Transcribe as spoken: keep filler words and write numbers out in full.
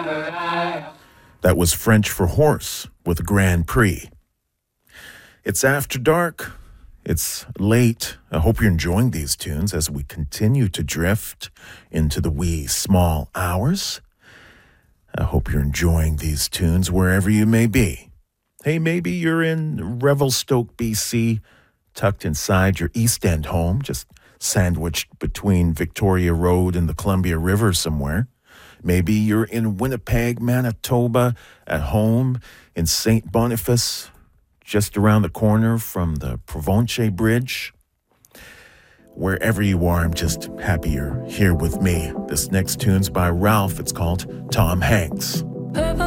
That was French for horse with Grand Prix. It's after dark. It's late. I hope you're enjoying these tunes as we continue to drift into the wee small hours. I hope you're enjoying these tunes wherever you may be. Hey, maybe you're in Revelstoke, B C, tucked inside your East End home, just sandwiched between Victoria Road and the Columbia River somewhere. Maybe you're in Winnipeg, Manitoba, at home in Saint Boniface, just around the corner from the Provencher Bridge. Wherever you are, I'm just happy you're here with me. This next tune's by Ralph. It's called Tom Hanks.